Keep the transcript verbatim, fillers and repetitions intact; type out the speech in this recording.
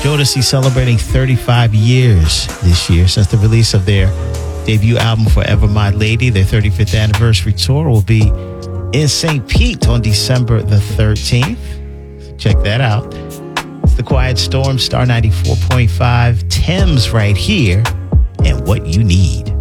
Jodeci celebrating thirty-five years this year since the release of their debut album, Forever My Lady. Their thirty-fifth anniversary tour will be in Saint Pete on December the thirteenth. So check that out. It's The Quiet Storm, Star ninety-four point five, Thames right here, and What You Need.